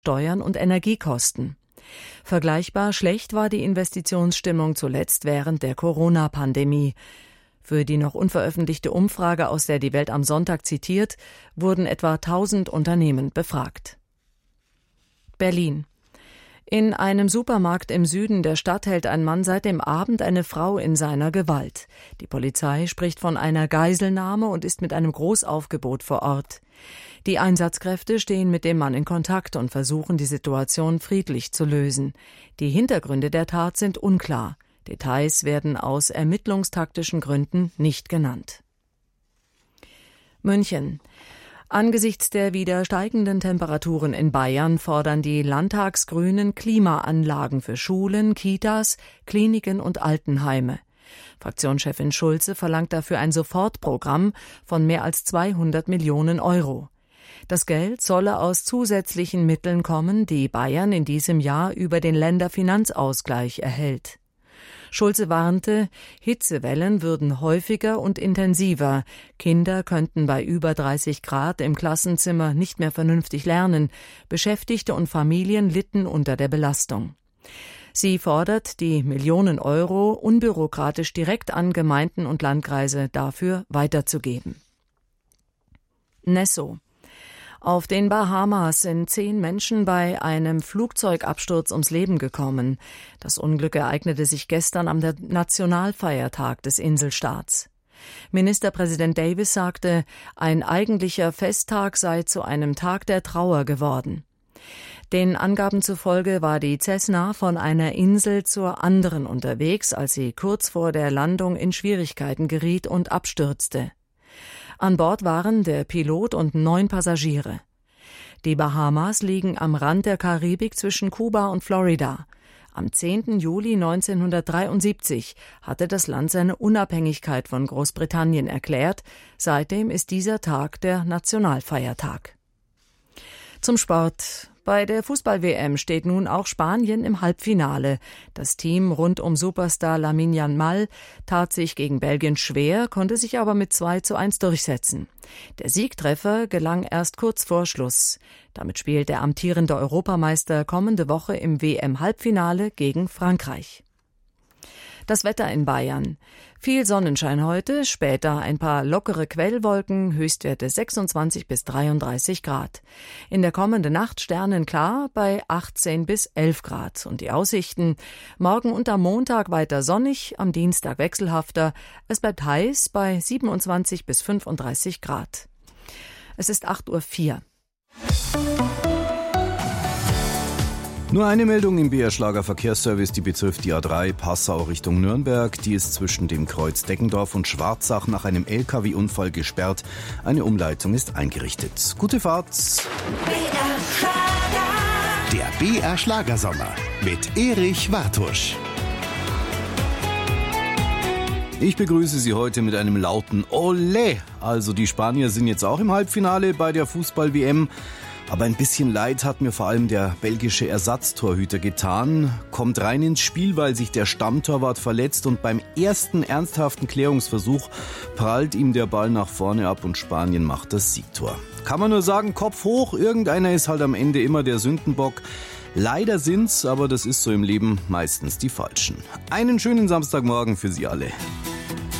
Steuern und Energiekosten. Vergleichbar schlecht war die Investitionsstimmung zuletzt während der Corona-Pandemie. Für die noch unveröffentlichte Umfrage, aus der die Welt am Sonntag zitiert, wurden etwa 1000 Unternehmen befragt. Berlin. In einem Supermarkt im Süden der Stadt hält ein Mann seit dem Abend eine Frau in seiner Gewalt. Die Polizei spricht von einer Geiselnahme und ist mit einem Großaufgebot vor Ort. Die Einsatzkräfte stehen mit dem Mann in Kontakt und versuchen, die Situation friedlich zu lösen. Die Hintergründe der Tat sind unklar. Details werden aus ermittlungstaktischen Gründen nicht genannt. München. Angesichts der wieder steigenden Temperaturen in Bayern fordern die Landtagsgrünen Klimaanlagen für Schulen, Kitas, Kliniken und Altenheime. Fraktionschefin Schulze verlangt dafür ein Sofortprogramm von mehr als 200 Millionen Euro. Das Geld solle aus zusätzlichen Mitteln kommen, die Bayern in diesem Jahr über den Länderfinanzausgleich erhält. Schulze warnte, Hitzewellen würden häufiger und intensiver. Kinder könnten bei über 30 Grad im Klassenzimmer nicht mehr vernünftig lernen. Beschäftigte und Familien litten unter der Belastung. Sie fordert, die Millionen Euro unbürokratisch direkt an Gemeinden und Landkreise dafür weiterzugeben. Nesso. Auf den Bahamas sind 10 Menschen bei einem Flugzeugabsturz ums Leben gekommen. Das Unglück ereignete sich gestern am Nationalfeiertag des Inselstaats. Ministerpräsident Davis sagte, ein eigentlicher Festtag sei zu einem Tag der Trauer geworden. Den Angaben zufolge war die Cessna von einer Insel zur anderen unterwegs, als sie kurz vor der Landung in Schwierigkeiten geriet und abstürzte. An Bord waren der Pilot und 9 Passagiere. Die Bahamas liegen am Rand der Karibik zwischen Kuba und Florida. Am 10. Juli 1973 hatte das Land seine Unabhängigkeit von Großbritannien erklärt. Seitdem ist dieser Tag der Nationalfeiertag. Zum Sport. Bei der Fußball-WM steht nun auch Spanien im Halbfinale. Das Team rund um Superstar Lamine Yamal tat sich gegen Belgien schwer, konnte sich aber mit 2:1 durchsetzen. Der Siegtreffer gelang erst kurz vor Schluss. Damit spielt der amtierende Europameister kommende Woche im WM-Halbfinale gegen Frankreich. Das Wetter in Bayern. Viel Sonnenschein heute, später ein paar lockere Quellwolken, Höchstwerte 26 bis 33 Grad. In der kommenden Nacht sternenklar bei 18 bis 11 Grad. Und die Aussichten: morgen und am Montag weiter sonnig, am Dienstag wechselhafter. Es bleibt heiß bei 27 bis 35 Grad. Es ist 8:04 Uhr. Nur eine Meldung im BR Schlager Verkehrsservice, die betrifft die A3 Passau Richtung Nürnberg. Die ist zwischen dem Kreuz Deggendorf und Schwarzach nach einem LKW-Unfall gesperrt. Eine Umleitung ist eingerichtet. Gute Fahrt! BR Schlager. Der BR Schlagersommer mit Erich Wartusch. Ich begrüße Sie heute mit einem lauten Olé. Also die Spanier sind jetzt auch im Halbfinale bei der Fußball-WM. Aber ein bisschen leid hat mir vor allem der belgische Ersatztorhüter getan. Kommt rein ins Spiel, weil sich der Stammtorwart verletzt und beim ersten ernsthaften Klärungsversuch prallt ihm der Ball nach vorne ab und Spanien macht das Siegtor. Kann man nur sagen, Kopf hoch, irgendeiner ist halt am Ende immer der Sündenbock. Leider sind's, aber das ist so im Leben, meistens die Falschen. Einen schönen Samstagmorgen für Sie alle.